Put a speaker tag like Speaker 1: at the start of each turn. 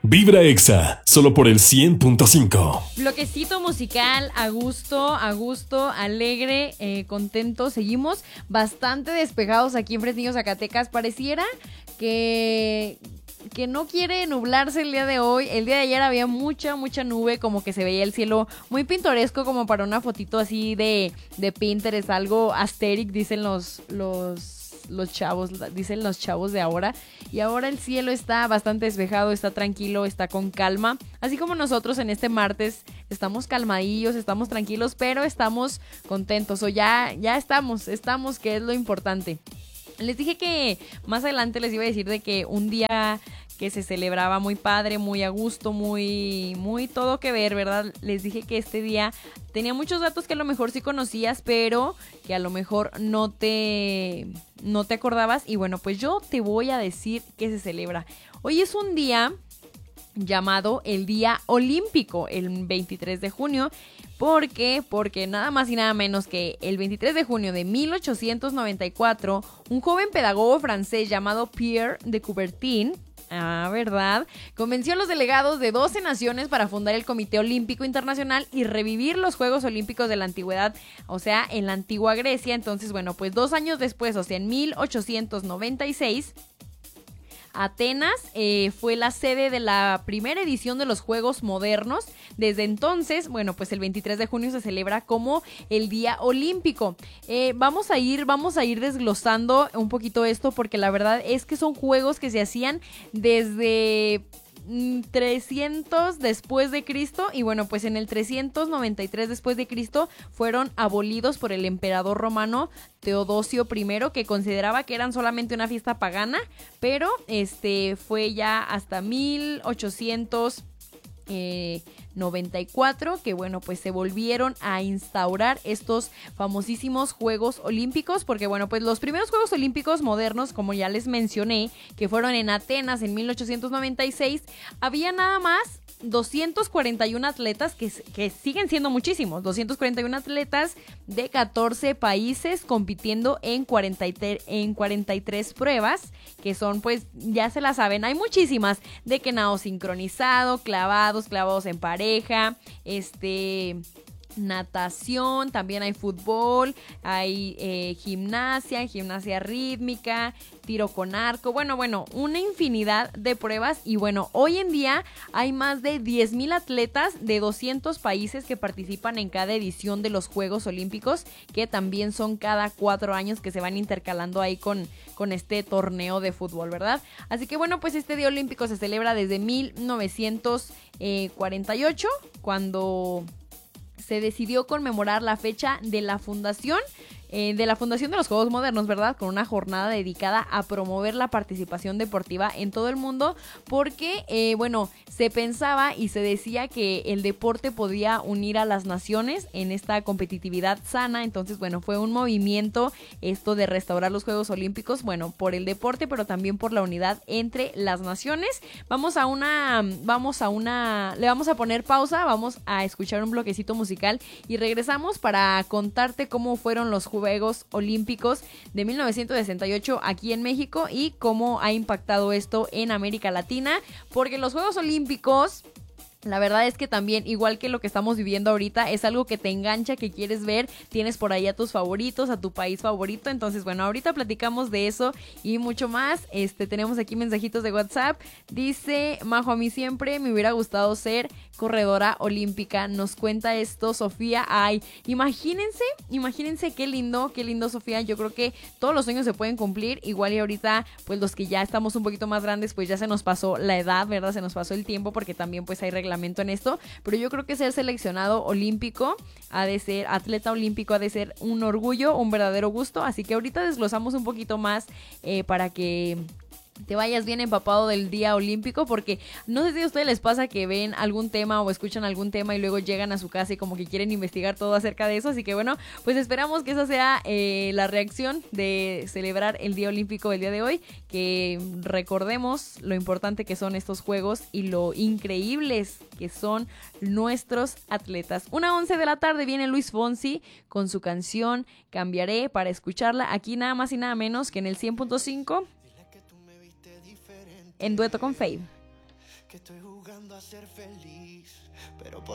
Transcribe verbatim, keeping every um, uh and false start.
Speaker 1: Vibra Exa, solo por el cien punto cinco.
Speaker 2: Bloquecito musical, a gusto, a gusto, alegre, eh, contento. Seguimos bastante despejados aquí en Fresnillo, Zacatecas. Pareciera que... que no quiere nublarse el día de hoy. El día de ayer había mucha, mucha nube, como que se veía el cielo muy pintoresco, como para una fotito así de, de Pinterest, algo asteric, dicen los, los, los chavos, dicen los chavos de ahora. Y ahora el cielo está bastante despejado, está tranquilo, está con calma. Así como nosotros en este martes estamos calmadillos, estamos tranquilos, pero estamos contentos, o ya, ya estamos, estamos, que es lo importante. Les dije que más adelante les iba a decir de que un día que se celebraba muy padre, muy a gusto, muy, muy todo que ver, ¿verdad? Les dije que este día tenía muchos datos que a lo mejor sí conocías, pero que a lo mejor no te, no te acordabas. Y bueno, pues yo te voy a decir que se celebra. Hoy es un día llamado el Día Olímpico, el veintitrés de junio. ¿Por qué? Porque nada más y nada menos que el veintitrés de junio de mil ochocientos noventa y cuatro, un joven pedagogo francés llamado Pierre de Coubertin, ah, ¿verdad?, convenció a los delegados de doce naciones para fundar el Comité Olímpico Internacional y revivir los Juegos Olímpicos de la Antigüedad, o sea, en la antigua Grecia. Entonces, bueno, pues dos años después, o sea, en mil ochocientos noventa y seis... Atenas eh, fue la sede de la primera edición de los Juegos Modernos. Desde entonces, bueno, pues el veintitrés de junio se celebra como el Día Olímpico. Eh, vamos a ir, vamos a ir desglosando un poquito esto, porque la verdad es que son juegos que se hacían desde trescientos después de Cristo, y bueno, pues en el trescientos noventa y tres después de Cristo fueron abolidos por el emperador romano Teodosio primero, que consideraba que eran solamente una fiesta pagana, pero este fue ya hasta mil ochocientos noventa y cuatro que bueno, pues se volvieron a instaurar estos famosísimos Juegos Olímpicos, porque bueno, pues los primeros Juegos Olímpicos modernos, como ya les mencioné, que fueron en Atenas en mil ochocientos noventa y seis, había nada más doscientos cuarenta y uno atletas, que, que siguen siendo muchísimos, doscientos cuarenta y uno atletas de catorce países compitiendo en, cuarenta y tres, en cuarenta y tres pruebas, que son, pues ya se la saben, hay muchísimas, de que nado sincronizado, clavados, clavados en pareja, este... natación, también hay fútbol, hay eh, gimnasia, gimnasia rítmica, tiro con arco, bueno, bueno, una infinidad de pruebas. Y bueno, hoy en día hay más de diez mil atletas de doscientos países que participan en cada edición de los Juegos Olímpicos, que también son cada cuatro años, que se van intercalando ahí con, con este torneo de fútbol, ¿verdad? Así que bueno, pues este Día Olímpico se celebra desde mil novecientos cuarenta y ocho, cuando se decidió conmemorar la fecha de la fundación eh, de la fundación de los Juegos Modernos, ¿verdad?, con una jornada dedicada a promover la participación deportiva en todo el mundo, porque, eh, bueno, se pensaba y se decía que el deporte podía unir a las naciones en esta competitividad sana. Entonces, bueno, fue un movimiento esto de restaurar los Juegos Olímpicos, bueno, por el deporte, pero también por la unidad entre las naciones. Vamos a una, vamos a una, le vamos a poner pausa, vamos a escuchar un bloquecito musical y regresamos para contarte cómo fueron los Juegos Olímpicos de mil novecientos sesenta y ocho aquí en México y cómo ha impactado esto en América Latina, porque los Juegos Olímpicos, la verdad es que también, igual que lo que estamos viviendo ahorita, es algo que te engancha, que quieres ver, tienes por ahí a tus favoritos, a tu país favorito. Entonces, bueno, ahorita platicamos de eso y mucho más. Este, tenemos aquí mensajitos de WhatsApp. Dice Majo, a mí siempre me hubiera gustado ser corredora olímpica. Nos cuenta esto Sofía. Ay, imagínense, imagínense qué lindo, qué lindo, Sofía. Yo creo que todos los sueños se pueden cumplir. Igual y ahorita, pues los que ya estamos un poquito más grandes, pues ya se nos pasó la edad, ¿verdad? Se nos pasó el tiempo, porque también pues hay reglamentos en esto, pero yo creo que ser seleccionado olímpico ha de ser, atleta olímpico ha de ser un orgullo, un verdadero gusto. Así que ahorita desglosamos un poquito más eh, para que te vayas bien empapado del Día Olímpico, porque no sé si a ustedes les pasa que ven algún tema o escuchan algún tema y luego llegan a su casa y como que quieren investigar todo acerca de eso. Así que bueno, pues esperamos que esa sea eh, la reacción de celebrar el Día Olímpico el día de hoy, que recordemos lo importante que son estos juegos y lo increíbles que son nuestros atletas. Una once de la tarde viene Luis Fonsi con su canción Cambiaré, para escucharla aquí nada más y nada menos que en el cien punto cinco, en dueto con Fade.
Speaker 3: que estoy jugando a ser feliz, pero por